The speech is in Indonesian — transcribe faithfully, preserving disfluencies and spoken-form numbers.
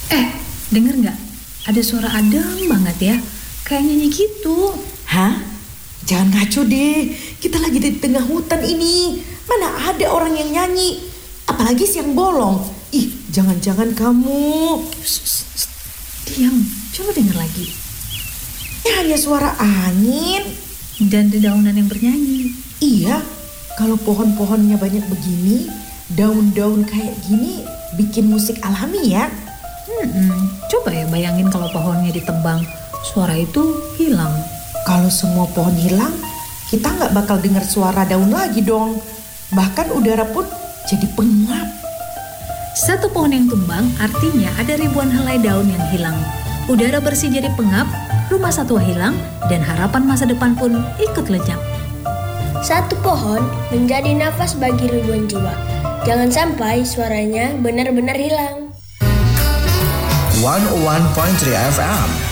Eh, denger nggak? Ada suara adem banget ya, kayak nyanyi gitu. Hah? Jangan ngaco deh, kita lagi di tengah hutan ini. Mana ada orang yang nyanyi, apalagi siang bolong. Ih, jangan-jangan kamu. Shh, shh, shh. Diam, coba denger lagi. Ini hanya suara angin dan dedaunan yang bernyanyi. Iya, kalau pohon-pohonnya banyak begini, daun-daun kayak gini bikin musik alami ya. Hmm, coba ya bayangin kalau pohonnya ditebang, suara itu hilang. Kalau semua pohon hilang, kita nggak bakal dengar suara daun lagi dong. Bahkan udara pun jadi pengap. Satu pohon yang tumbang artinya ada ribuan helai daun yang hilang. Udara bersih jadi pengap, rumah satwa hilang, dan harapan masa depan pun ikut lenyap. Satu pohon menjadi nafas bagi ribuan jiwa. Jangan sampai suaranya benar-benar hilang. seratus satu koma tiga F M